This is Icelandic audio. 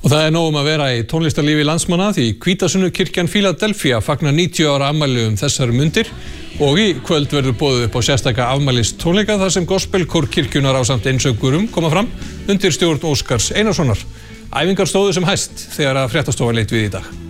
Og það nóg að vera í tónlistarlífi landsmanna því Hvítasunnukirkjan Philadelphia fagnar 90 ára afmæli þessar mundir og í kvöld verður boðið upp á sérstaka afmælistónleika þar sem gospelkór kirkjunnar ásamt einsöngurum koma fram undir stjórn Óskars Einarssonar. Æfingar stóðu sem hæst þegar að fréttastofa leit við í dag.